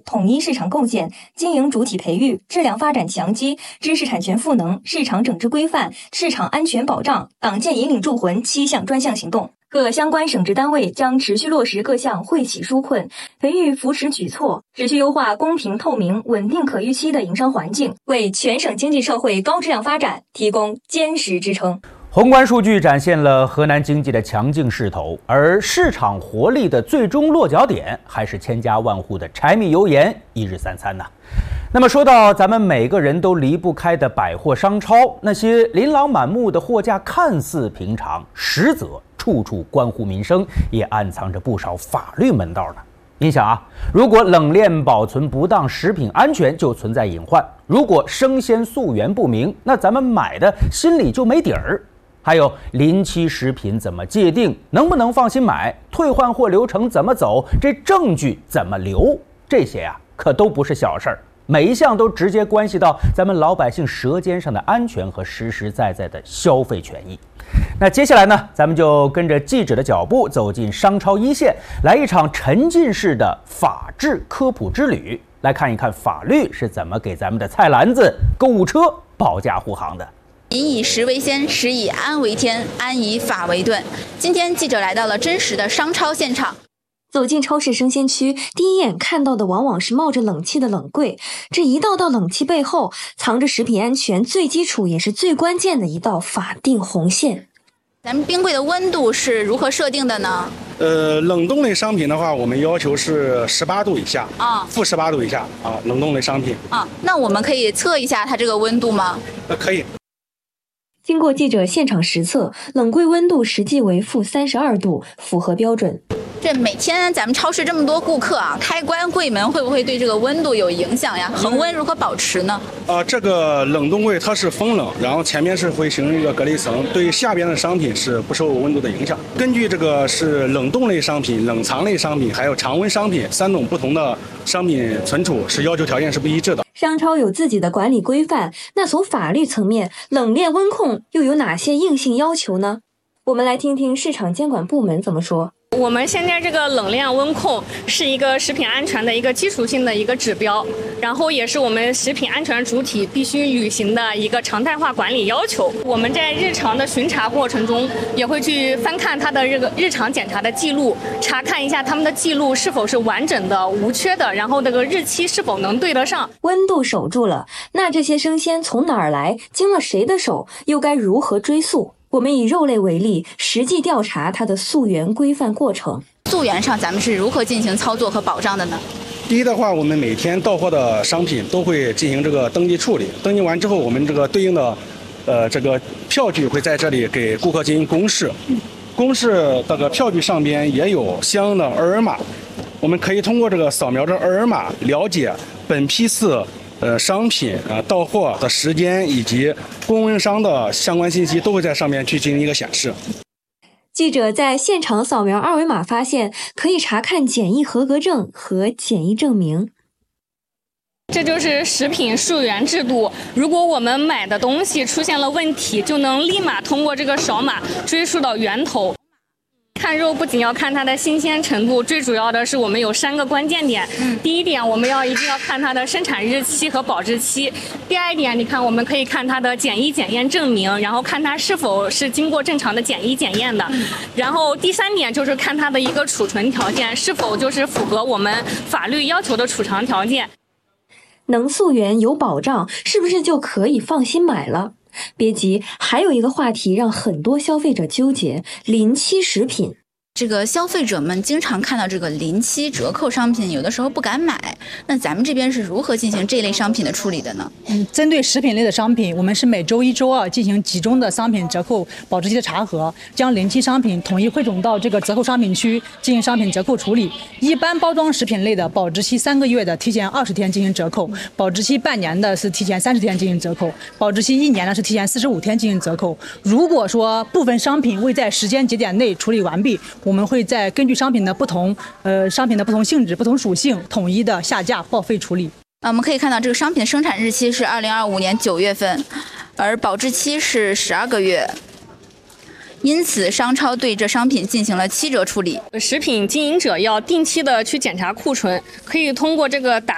统一市场构建、经营主体培育、质量发展强基、知识产权赋能、市场整治规范、市场安全保障、党建引领助魂7项专项行动。各相关省直单位将持续落实各项惠企纾困、培育扶持举措，持续优化公平透明、稳定可预期的营商环境，为全省经济社会高质量发展提供坚实支撑。 宏观数据展现了河南经济的强劲势头，而市场活力的最终落脚点还是千家万户的柴米油盐一日三餐呐。那么说到咱们每个人都离不开的百货商超，那些琳琅满目的货架看似平常，实则处处关乎民生，也暗藏着不少法律门道呢。你想啊，如果冷链保存不当，食品安全就存在隐患；如果生鲜溯源不明，那咱们买的心里就没底儿。还有临期食品怎么界定，能不能放心买，退换货流程怎么走，这证据怎么留，这些啊可都不是小事儿，每一项都直接关系到咱们老百姓舌尖上的安全和实实在在的消费权益。那接下来呢，咱们就跟着记者的脚步走进商超一线，来一场沉浸式的法治科普之旅，来看一看法律是怎么给咱们的菜篮子、购物车保驾护航的。 民以食为先，食以安为天，安以法为盾。今天记者来到了真实的商超现场。 走进超市生鲜区，第一眼看到的往往是冒着冷气的冷柜，这一道道冷气背后藏着食品安全最基础也是最关键的一道法定红线。 咱们冰柜的温度是如何设定的呢？ 冷冻类商品的话，我们要求是18度以下负18度以下啊，冷冻类商品那我们可以测一下它这个温度吗？ 可以。 经过记者现场实测，冷柜温度实际为负32度，符合标准。 这每天咱们超市这么多顾客啊，开关柜门会不会对这个温度有影响呀？恒温如何保持呢？ 这个冷冻柜它是风冷，然后前面是会形成一个隔离层，对于下边的商品是不受温度的影响。根据这个是冷冻类商品、冷藏类商品还有常温商品3种不同的商品存储是要求条件是不一致的。 商超有自己的管理规范，那从法律层面，冷链温控又有哪些硬性要求呢？我们来听听市场监管部门怎么说。 我们现在这个冷链温控是一个食品安全的一个基础性的一个指标，然后也是我们食品安全主体必须履行的一个常态化管理要求。我们在日常的巡查过程中，也会去翻看它的这个日常检查的记录，查看一下他们的记录是否是完整的、无缺的，然后这个日期是否能对得上。 温度守住了，那这些生鲜从哪儿来，经了谁的手，又该如何追溯？我们以肉类为例，实际调查它的溯源规范过程。 溯源上咱们是如何进行操作和保障的呢？ 第一的话，我们每天到货的商品都会进行这个登记处理，登记完之后，我们这个对应的这个票据会在这里给顾客进行公示。公示这个票据上边也有相应的二维码，我们可以通过这个扫描这二维码了解本批次商品到货的时间以及供应商的相关信息都会在上面去进行一个显示。 记者在现场扫描二维码发现，可以查看检疫合格证和检疫证明。 这就是食品溯源制度，如果我们买的东西出现了问题，就能立马通过这个扫码追溯到源头。看肉不仅要看它的新鲜程度，最主要的是我们有3个关键点。第一点，我们一定要看它的生产日期和保质期。第二点，你看我们可以看它的检疫检验证明，然后看它是否是经过正常的检疫检验的。然后第3点就是看它的一个储存条件是否就是符合我们法律要求的储藏条件。 能溯源有保障，是不是就可以放心买了？别急，还有一个话题让很多消费者纠结：临期食品。 这个消费者们经常看到这个临期折扣商品，有的时候不敢买。那咱们这边是如何进行这类商品的处理的呢？ 针对食品类的商品，我们是每周1、周2进行集中的商品折扣保质期的查核，将临期商品统一汇总到这个折扣商品区进行商品折扣处理。一般包装食品类的保质期3个月的提前20天进行折扣，保质期半年的是提前30天进行折扣，保质期1年的是提前45天进行折扣。如果说部分商品未在时间节点内处理完毕，我们会在根据商品的不同性质、不同属性，统一的下架报废处理。 我们可以看到这个商品的生产日期是2025年9月份，而保质期是12个月。因此，商超对这商品进行了7折处理。 食品经营者要定期的去检查库存，可以通过这个打